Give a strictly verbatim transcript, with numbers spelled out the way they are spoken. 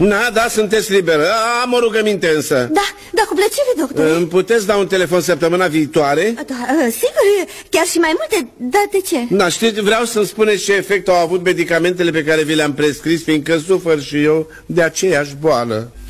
Da, da, sunteți liberă. Am o rugăminte însă. Da, da, cu plăcere, doctor. Îmi puteți da un telefon săptămâna viitoare? Da, sigur, chiar și mai multe. Da, de ce? Da, știți, vreau să-mi spuneți ce efect au avut medicamentele pe care vi le-am prescris, fiindcă sufăr și eu de aceeași boală.